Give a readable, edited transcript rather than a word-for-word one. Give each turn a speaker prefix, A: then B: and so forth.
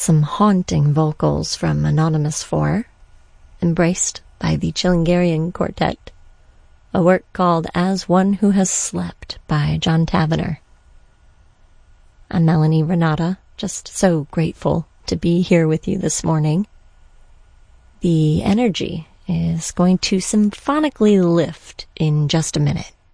A: some haunting vocals from Anonymous 4, embraced by the Chilingarian Quartet, a work called As One Who Has Slept by John Tavener. I'm Melanie Renata, just so grateful to be here with you this morning. The energy is going to symphonically lift in just a minute.